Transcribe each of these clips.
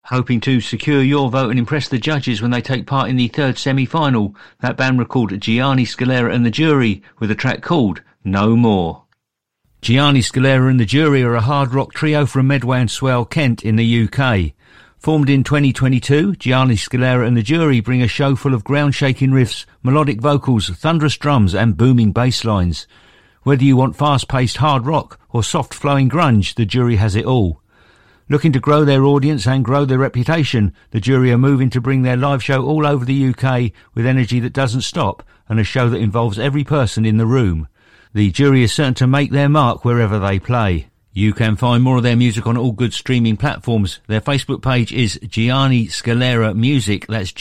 hoping to secure your vote and impress the judges when they take part in the third semi-final. That band were called Gianni Scalera and the Jury, with a track called No More. Gianni Scalera and the Jury are a hard rock trio from Medway and Swale, Kent in the UK. Formed in 2022, Gianni Scalera and the Jury bring a show full of ground-shaking riffs, melodic vocals, thunderous drums and booming bass lines. Whether you want fast-paced hard rock or soft-flowing grunge, the Jury has it all. Looking to grow their audience and grow their reputation, the Jury are moving to bring their live show all over the UK with energy that doesn't stop and a show that involves every person in the room. The Jury is certain to make their mark wherever they play. You can find more of their music on all good streaming platforms. Their Facebook page is Gianni Scalera Music, that's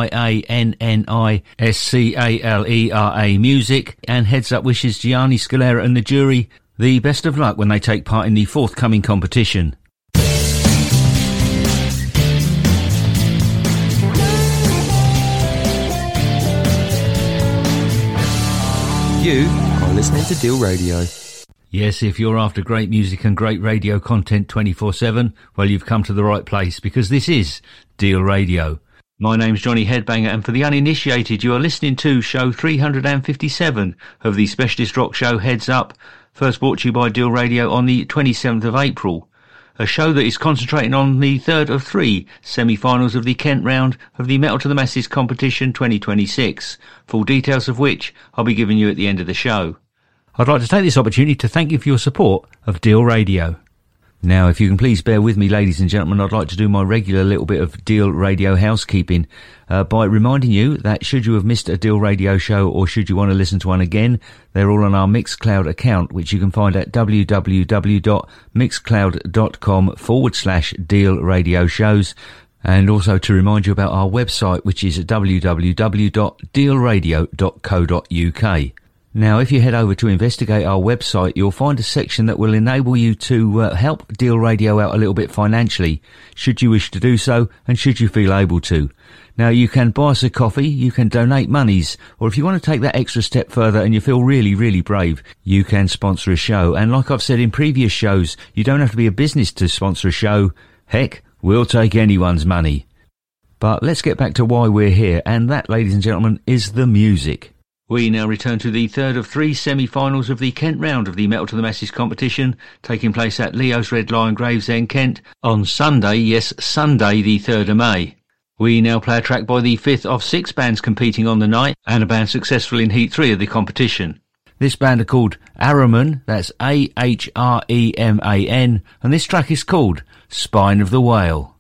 GIANNISCALERA Music, and heads up wishes Gianni Scalera and the Jury the best of luck when they take part in the forthcoming competition. You are listening to Deal Radio. Yes, if you're after great music and great radio content 24/7, well, you've come to the right place, because this is Deal Radio. My name's Johnny Headbanger, and for the uninitiated, you are listening to show 357 of the specialist rock show Heads Up, first brought to you by Deal Radio on the 27th of April. A show that is concentrating on the third of three semi-finals of the Kent round of the Metal to the Masses competition 2026, full details of which I'll be giving you at the end of the show. I'd like to take this opportunity to thank you for your support of Deal Radio. Now, if you can please bear with me, ladies and gentlemen, I'd like to do my regular little bit of Deal Radio housekeeping by reminding you that should you have missed a Deal Radio show or should you want to listen to one again, they're all on our Mixcloud account, which you can find at www.mixcloud.com/Deal Radio shows. And also to remind you about our website, which is www.dealradio.co.uk. Now, if you head over to investigate our website, you'll find a section that will enable you to help Deal Radio out a little bit financially, should you wish to do so and should you feel able to. Now, you can buy us a coffee, you can donate monies, or if you want to take that extra step further and you feel really, really brave, you can sponsor a show. And like I've said in previous shows, you don't have to be a business to sponsor a show. Heck, we'll take anyone's money. But let's get back to why we're here, and that, ladies and gentlemen, is the music. We now return to the third of three semi-finals of the Kent round of the Metal to the Masses competition, taking place at Leo's Red Lion Gravesend, Kent, on Sunday, yes, Sunday the 3rd of May. We now play a track by the fifth of six bands competing on the night, and a band successful in Heat 3 of the competition. This band are called Ahriman, that's Ahreman, and this track is called Spine of the Whale.